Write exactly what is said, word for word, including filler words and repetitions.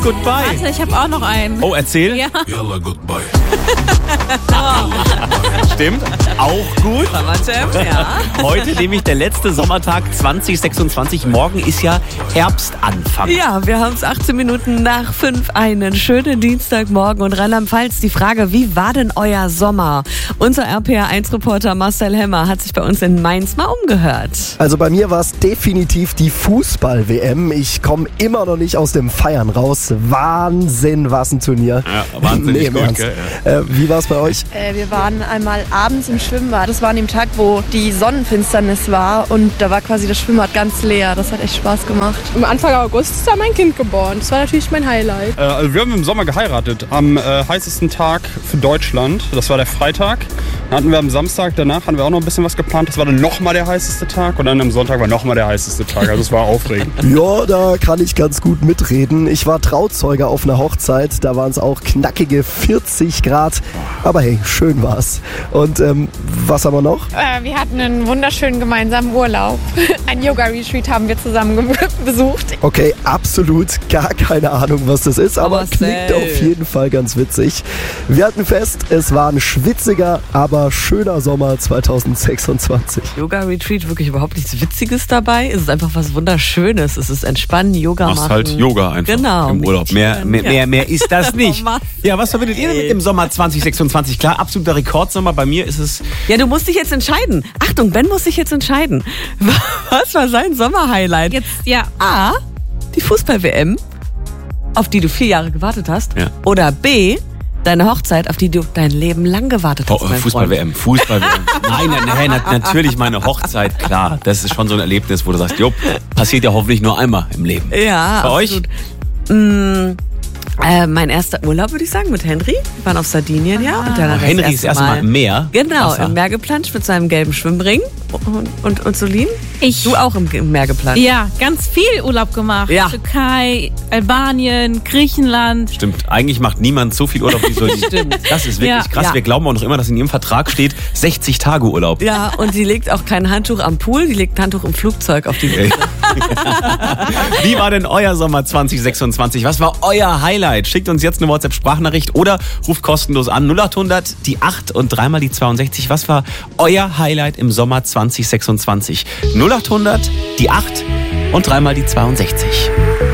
Goodbye. Warte, ich habe auch noch einen. Oh, erzähl. Ja. Yalla, goodbye. Stimmt, auch gut. Ja. Heute nämlich der letzte Sommertag zwanzig sechsundzwanzig. Morgen ist ja Herbstanfang. Ja, wir haben es achtzehn Minuten nach fünf. Einen schönen Dienstagmorgen. Und Rheinland-Pfalz, die Frage, wie war denn euer Sommer? Unser R P R eins Reporter Marcel Hemmer hat sich bei uns in Mainz mal umgehört. Also bei mir war es definitiv die Fußball-W M. Ich komme immer noch nicht aus dem Feiern raus. Wahnsinn, was ein Turnier. Ja, wahnsinnig Nee, im gut, Ernst. gell? Äh, wie war es bei euch? Äh, wir waren einmal abends im Schwimmbad. Das war an dem Tag, wo die Sonnenfinsternis war und da war quasi das Schwimmbad ganz leer. Das hat echt Spaß gemacht. Am Anfang August ist da mein Kind geboren. Das war natürlich mein Highlight. Äh, also wir haben im Sommer geheiratet, am äh, heißesten Tag für Deutschland. Das war der Freitag. Dann hatten wir am Samstag danach hatten wir auch noch ein bisschen was geplant. Das war dann nochmal der heißeste Tag und dann am Sonntag war nochmal der heißeste Tag. Also es war aufregend. Ja, da kann ich ganz gut mitreden. Ich war Trauzeuge auf einer Hochzeit. Da waren es auch knackige vierzig Grad. Aber hey, schön war's. Und ähm, was haben wir noch? Äh, wir hatten einen wunderschönen gemeinsamen Urlaub. Ein Yoga-Retreat haben wir zusammen ge- besucht. Okay, absolut gar keine Ahnung, was das ist, aber Marcel. klingt auf jeden Fall ganz witzig. Wir hatten fest, es war ein schwitziger, aber schöner Sommer zwanzig sechsundzwanzig. Yoga-Retreat, wirklich überhaupt nichts Witziges dabei. Es ist einfach was Wunderschönes. Es ist entspannen, Yoga Machst machen. halt Yoga einfach Genau. im Urlaub. Mehr, mehr, mehr, mehr ist das nicht. Oh Mann. Ja, was verbindet ihr denn mit dem Sommer zwanzig sechsundzwanzig? Klar, absoluter Rekordsommer. Bei mir ist es... Ja, du musst dich jetzt entscheiden. Achtung, Ben muss sich jetzt entscheiden. Was war sein Sommerhighlight? Jetzt, ja. A, die Fußball-W M, auf die du vier Jahre gewartet hast. Ja. Oder B, deine Hochzeit, auf die du dein Leben lang gewartet hast. Oh, mein Fußball-W Freund. M, Fußball-W M. Nein, nein, nein, na, natürlich meine Hochzeit, klar. Das ist schon so ein Erlebnis, wo du sagst, jo, passiert ja hoffentlich nur einmal im Leben. Ja, Bei absolut. Mm, äh, mein erster Urlaub, würde ich sagen, mit Henry. Wir waren auf Sardinien, ja. Und dann Oh, das Henry ist erstmal im Meer. Genau, Wasser. im Meer geplanscht mit seinem gelben Schwimmring. Und, und, und Solin? Ich. Du auch im, im Meer geplanscht. Ja, ganz viel Urlaub gemacht. Ja. Türkei, Albanien, Griechenland. Stimmt, eigentlich macht niemand so viel Urlaub wie so. Stimmt. Das ist wirklich Ja. krass. Ja. Wir glauben auch noch immer, dass in ihrem Vertrag steht sechzig Tage Urlaub. Ja, und sie legt auch kein Handtuch am Pool, sie legt ein Handtuch im Flugzeug auf die Wiese. Wie war denn euer Sommer zwanzig sechsundzwanzig? Was war euer Highlight? Schickt uns jetzt eine WhatsApp-Sprachnachricht oder ruft kostenlos an null acht hundert die acht und dreimal die zweiundsechzig. Was war euer Highlight im Sommer zwanzig sechsundzwanzig? null acht hundert die acht und dreimal die zweiundsechzig.